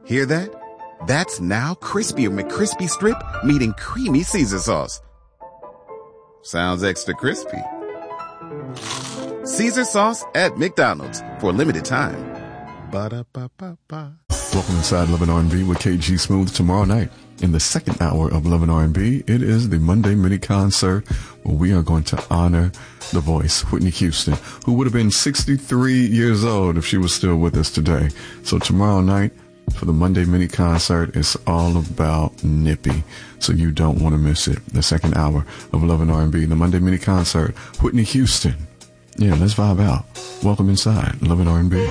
Hear that? That's now crispy McCrispy strip meeting creamy Caesar sauce. Sounds extra crispy. Caesar sauce at McDonald's for a limited time. Ba-da-ba-ba-ba. Welcome inside Love and R&B with KG Smooth. Tomorrow night in the second hour of Love and R&B, it is the Monday mini concert where we are going to honor the voice, Whitney Houston, who would have been 63 years old if she was still with us today. So tomorrow night for the Monday mini concert, it's all about Nippy. So you don't want to miss it. The second hour of Love and R&B, the Monday mini concert, Whitney Houston. Yeah, let's vibe out. Welcome inside Love and R&B.